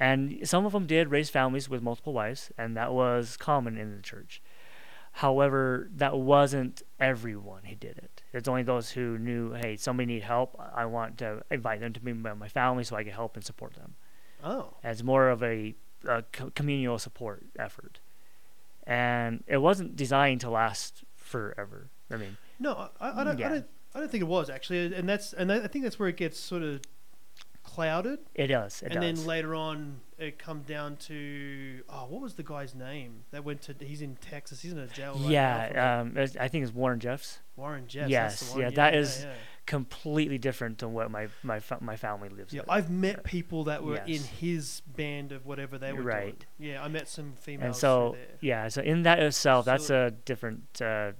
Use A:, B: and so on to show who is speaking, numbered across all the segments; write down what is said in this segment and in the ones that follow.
A: And some of them did raise families with multiple wives, and that was common in the church. However, that wasn't everyone who did it. It's only those who knew, hey, somebody need help. I want to invite them to be my family so I can help and support them.
B: Oh.
A: As more of a communal support effort. And it wasn't designed to last forever. I mean,
B: No, I don't.
A: Yeah.
B: I don't think it was actually, and I think that's where it gets sort of clouded.
A: it does. It
B: And
A: does.
B: then later on, it comes down to what was the guy's name that went to? He's in Texas. He's in a jail right now.
A: Yeah, I think it's Warren Jeffs.
B: Warren Jeffs.
A: Yes,
B: that's the one.
A: yeah, that is completely different than what my family lives
B: Yeah,
A: with.
B: I've met people that were in
A: Yes.
B: his band of whatever they were doing.
A: Right.
B: Yeah, I met some females.
A: And so,
B: through there.
A: yeah, so in that itself, that's
B: So-
A: a different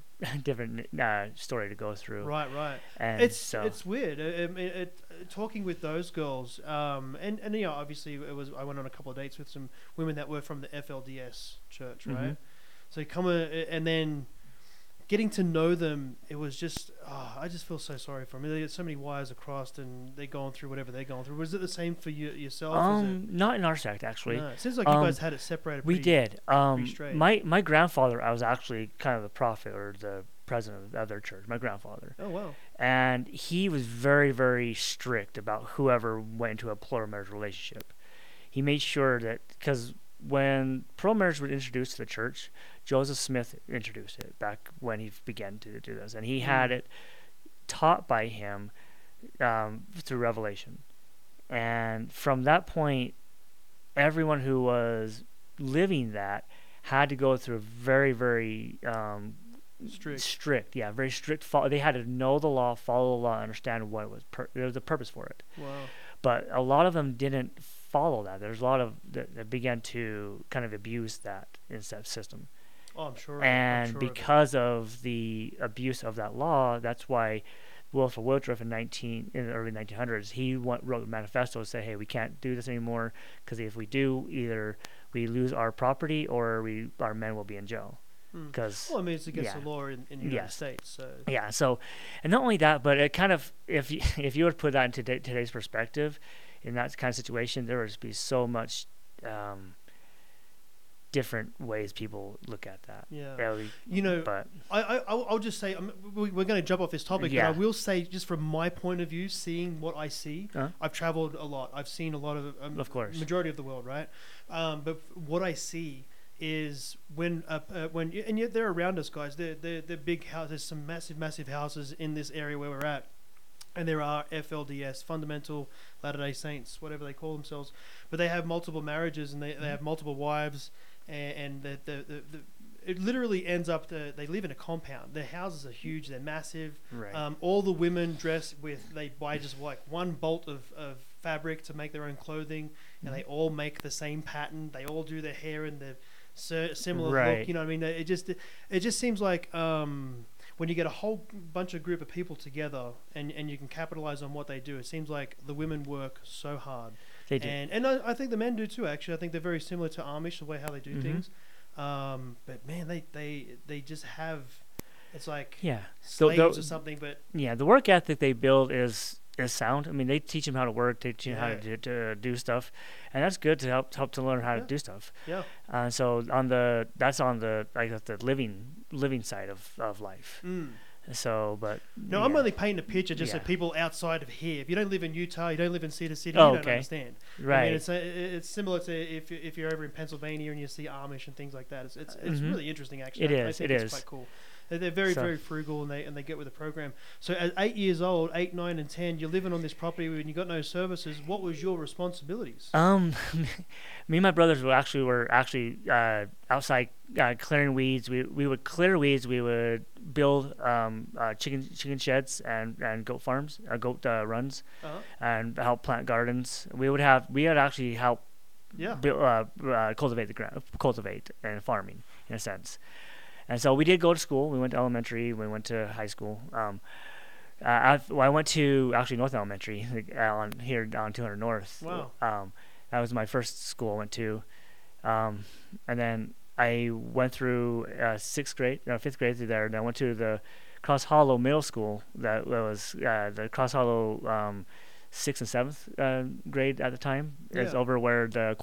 A: story to go through.
B: Right.
A: And
B: It's weird. Talking with those girls, and obviously I went on a couple of dates with some women that were from the FLDS church, right?
A: Mhm.
B: So you come and then getting to know them, it was just I just feel so sorry for them. They get so many wires across, and they're going through whatever they're going through. Was it the same for yourself?
A: Not in our sect actually.
B: No, it seems like you guys had it separated.
A: We did.
B: straight.
A: My grandfather, I was actually kind of the prophet or the president of their church. My grandfather,
B: Oh wow.
A: and he was very, very strict about whoever went into a plural marriage relationship. He made sure that because when plural marriage was introduced to the church, Joseph Smith introduced it back when he began to do this, and he had it taught by him through Revelation. And from that point, everyone who was living that had to go through a very, very strict, very strict. They had to know the law, follow the law, understand what it was. There was a purpose for it.
B: Wow.
A: But a lot of them didn't follow that. There's a lot of that began to kind of abuse that system.
B: Oh, I'm sure.
A: And because of the abuse of that law, that's why Wilford Woodruff in the early 1900s, he wrote a manifesto to say, hey, we can't do this anymore because if we do, either we lose our property or our men will be in jail. Because
B: I mean, it's against the law in the United States. So.
A: Yeah. So, and not only that, but it kind of if you would put that into today's perspective, in that kind of situation, there would be so much different ways people look at that.
B: Yeah.
A: But
B: I'll just say we're going to jump off this topic,
A: Yeah.
B: but I will say just from my point of view, seeing what I see, I've traveled a lot. I've seen a lot of
A: course,
B: majority of the world, right? But what I see is when and yet they're around us, guys. They're big houses, some massive houses in this area where we're at. And there are FLDS, Fundamental Latter-day Saints, whatever they call themselves. But they have multiple marriages and they have multiple wives. And it literally ends up they live in a compound. Their houses are huge. They're massive.
A: Right.
B: All the women dress they buy just like one bolt of fabric to make their own clothing. And they all make the same pattern. They all do their hair in the similar look. You know what I mean? It just seems like when you get a whole bunch of group of people together and you can capitalize on what they do, it seems like the women work so hard.
A: They do.
B: And I think the men do too, actually. I think they're very similar to Amish, the way how they do things. But man, they just have, it's like slaves or something. But
A: yeah, the work ethic they build is sound. I mean, they teach them how to work, they teach them how to do stuff, and that's good to help to learn how to do stuff.
B: Yeah.
A: So that's on the living side of life. So, but
B: no, I'm only painting a picture just so people outside of here. If you don't live in Utah, you don't live in Cedar City,
A: Oh,
B: you don't
A: okay.
B: understand.
A: Right.
B: I mean, it's similar to if you're over in Pennsylvania and you see Amish and things like that. It's really interesting, actually.
A: It
B: I
A: is.
B: think
A: It
B: it's
A: is
B: quite cool. They're very, very frugal, and they get with the program. So at 8 years old, 8, 9, and 10, you're living on this property and you got no services. What was your responsibilities?
A: Me and my brothers were actually outside clearing weeds. We would clear weeds. We would build chicken sheds and goat farms, goat runs, and help plant gardens. We would actually help cultivate the ground, cultivate and farming in a sense. And so we did go to school. We went to elementary. We went to high school. I went to actually North Elementary here on 200 North.
B: Wow.
A: That was my first school I went to. And then I went through fifth grade through there. And I went to the Cross Hollow Middle School. That was the Cross Hollow 6th and 7th grade at the time. It's over where the